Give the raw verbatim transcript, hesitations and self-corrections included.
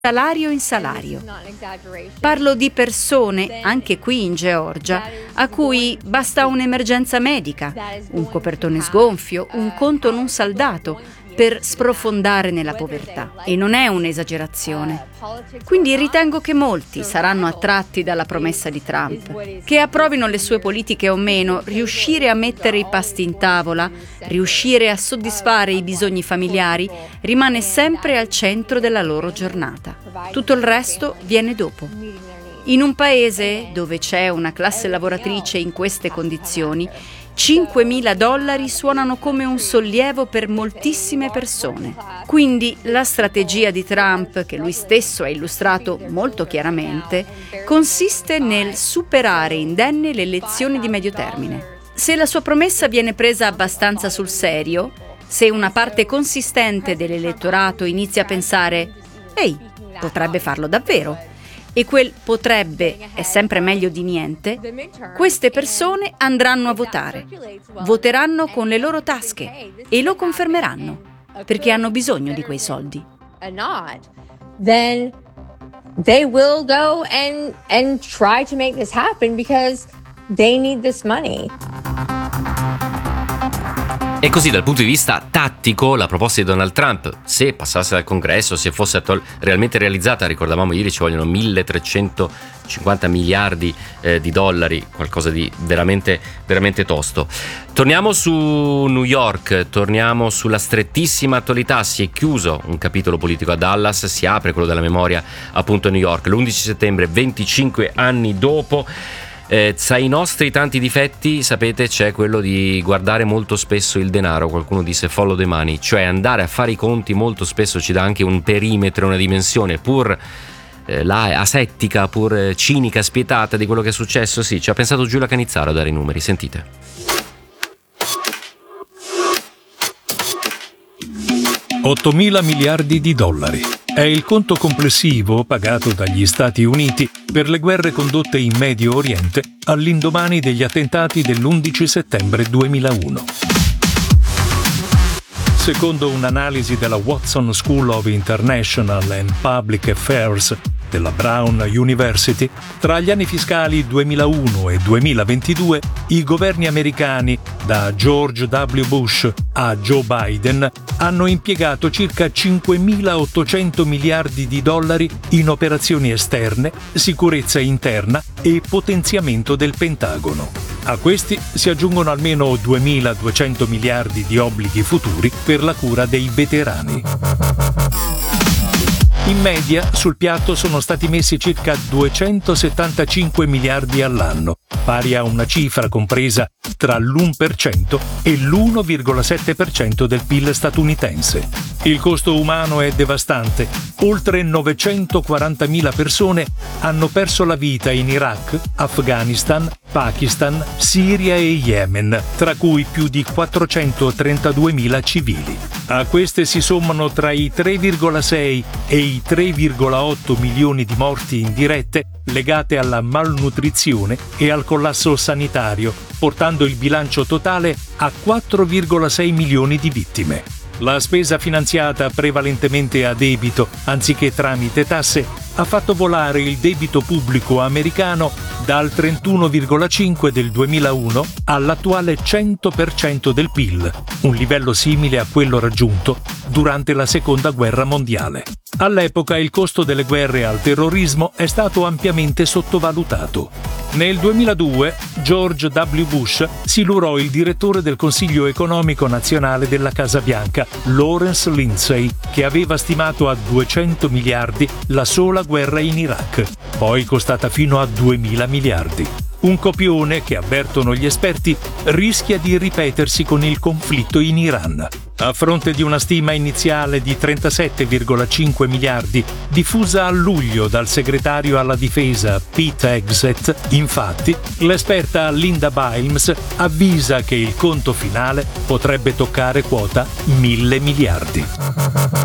salario in salario. Parlo di persone, anche qui in Georgia, a cui basta un'emergenza medica, un copertone sgonfio, un conto non saldato per sprofondare nella povertà. E non è un'esagerazione. Quindi ritengo che molti saranno attratti dalla promessa di Trump. Che approvino le sue politiche o meno, riuscire a mettere i pasti in tavola, riuscire a soddisfare i bisogni familiari, rimane sempre al centro della loro giornata. Tutto il resto viene dopo. In un paese dove c'è una classe lavoratrice in queste condizioni, cinquemila dollari suonano come un sollievo per moltissime persone. Quindi la strategia di Trump, che lui stesso ha illustrato molto chiaramente, consiste nel superare indenne le elezioni di medio termine. Se la sua promessa viene presa abbastanza sul serio, se una parte consistente dell'elettorato inizia a pensare «Ehi, potrebbe farlo davvero», e quel potrebbe è sempre meglio di niente, queste persone andranno a votare. Voteranno con le loro tasche e lo confermeranno, perché hanno bisogno di quei soldi. Then they will go and and try to make this happen because they need this money. E così dal punto di vista tattico la proposta di Donald Trump, se passasse dal Congresso, se fosse attual- realmente realizzata, ricordavamo ieri ci vogliono milletrecentocinquanta miliardi eh, di dollari, qualcosa di veramente, veramente tosto. Torniamo su New York, torniamo sulla strettissima attualità. Si è chiuso un capitolo politico a Dallas, si apre quello della memoria appunto a New York. L'undici settembre, venticinque anni dopo. Eh, tra i nostri tanti difetti, sapete, c'è quello di guardare molto spesso il denaro. Qualcuno disse follow the money, cioè andare a fare i conti molto spesso ci dà anche un perimetro, una dimensione, pur eh, la asettica, pur eh, cinica, spietata di quello che è successo. Sì, ci ha pensato Giulia Canizzaro a dare i numeri, sentite. ottomila miliardi di dollari. È il conto complessivo pagato dagli Stati Uniti per le guerre condotte in Medio Oriente all'indomani degli attentati dell'undici settembre duemilauno. Secondo un'analisi della Watson School of International and Public Affairs della Brown University, tra gli anni fiscali duemilauno e duemilaventidue, i governi americani, da George W. Bush a Joe Biden, hanno impiegato circa cinquemilaottocento miliardi di dollari in operazioni esterne, sicurezza interna e potenziamento del Pentagono. A questi si aggiungono almeno duemiladuecento miliardi di obblighi futuri per la cura dei veterani. In media sul piatto sono stati messi circa duecentosettantacinque miliardi all'anno, pari a una cifra compresa tra l'uno per cento e l'uno virgola sette per cento del P I L statunitense. Il costo umano è devastante. Oltre novecentoquarantamila persone hanno perso la vita in Iraq, Afghanistan, Pakistan, Siria e Yemen, tra cui più di quattrocentotrentaduemila civili. A queste si sommano tra i tre virgola sei e i tre virgola otto milioni di morti indirette legate alla malnutrizione e al collasso sanitario, portando il bilancio totale a quattro virgola sei milioni di vittime. La spesa finanziata prevalentemente a debito, anziché tramite tasse, ha fatto volare il debito pubblico americano dal trentuno virgola cinque del duemilauno all'attuale cento per cento del P I L, un livello simile a quello raggiunto durante la Seconda Guerra Mondiale. All'epoca il costo delle guerre al terrorismo è stato ampiamente sottovalutato. Nel duemiladue George W. Bush silurò il direttore del Consiglio economico nazionale della Casa Bianca, Lawrence Lindsay, che aveva stimato a duecento miliardi la sola guerra in Iraq, poi costata fino a duemila miliardi. Un copione che, avvertono gli esperti, rischia di ripetersi con il conflitto in Iran. A fronte di una stima iniziale di trentasette virgola cinque miliardi, diffusa a luglio dal segretario alla difesa Pete Hegseth, infatti, l'esperta Linda Biles avvisa che il conto finale potrebbe toccare quota mille miliardi.